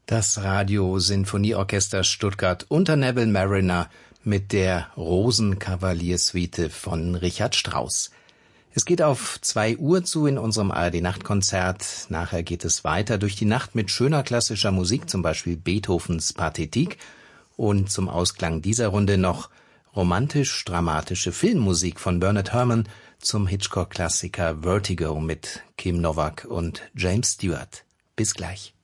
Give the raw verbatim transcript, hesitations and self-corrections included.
Das Radio-Sinfonieorchester Stuttgart unter Neville Marriner mit der Rosenkavaliersuite von Richard Strauss. Es geht auf zwei Uhr zu in unserem A R D-Nachtkonzert. Nachher geht es weiter durch die Nacht mit schöner klassischer Musik, zum Beispiel Beethovens Pathetique. Und zum Ausklang dieser Runde noch romantisch-dramatische Filmmusik von Bernard Herrmann zum Hitchcock-Klassiker Vertigo mit Kim Novak und James Stewart. Bis gleich.